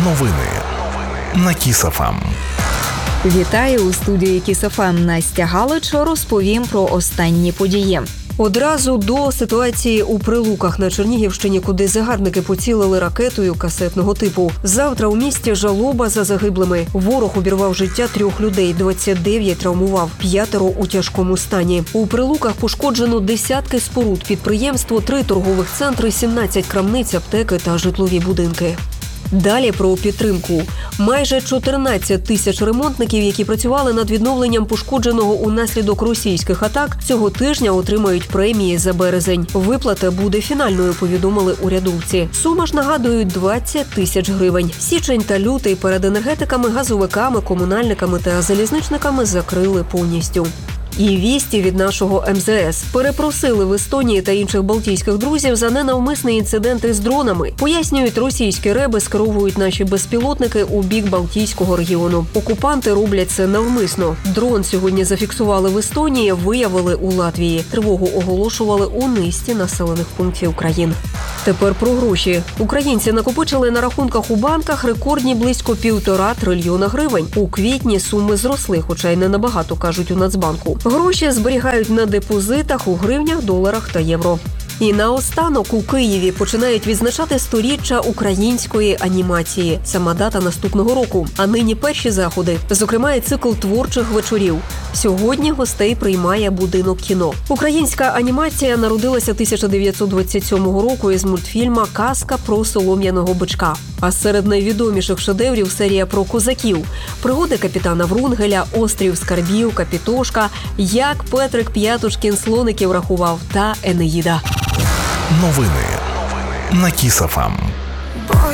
Новини на Kiss FM. Вітаю у студії Kiss FM. Настя Галич розповім про останні події. Одразу до ситуації у Прилуках на Чернігівщині, куди загарбники поцілили ракетою касетного типу. Завтра у місті жалоба за загиблими. Ворог обірвав життя 3 людей, 29 травмував, 5 у тяжкому стані. У Прилуках пошкоджено десятки споруд, підприємство, 3 торгових центри, 17 крамниць, аптеки та житлові будинки. Далі про підтримку. Майже 14 тисяч ремонтників, які працювали над відновленням пошкодженого унаслідок російських атак, цього тижня отримають премії за березень. Виплата буде фінальною, повідомили урядовці. Сума ж, нагадують, 20 тисяч гривень. Січень та лютий перед енергетиками, газовиками, комунальниками та залізничниками закрили повністю. І вісті від нашого МЗС. Перепросили в Естонії та інших балтійських друзів за ненавмисний інцидент із дронами. Пояснюють, російські реби скеровують наші безпілотники у бік Балтійського регіону. Окупанти роблять це навмисно. Дрон сьогодні зафіксували в Естонії, виявили у Латвії. Тривогу оголошували у низці населених пунктів країн. Тепер про гроші. Українці накопичили на рахунках у банках рекордні близько 1,5 трильйона гривень. У квітні суми зросли, хоча й не набагато, кажуть у Нацбанку. Гроші зберігають на депозитах у гривнях, доларах та євро. І наостанок у Києві починають відзначати 100-річчя української анімації. Сама дата наступного року. А нині перші заходи. Зокрема, і цикл творчих вечорів. Сьогодні гостей приймає будинок кіно. Українська анімація народилася 1927 року із мультфільма «Казка про солом'яного бичка». А серед найвідоміших шедеврів серія про козаків. Пригоди капітана Врунгеля, острів скарбів, Капітошка, як Петрик П'ятушкін слоників рахував та Енеїда. Новини на Kiss FM.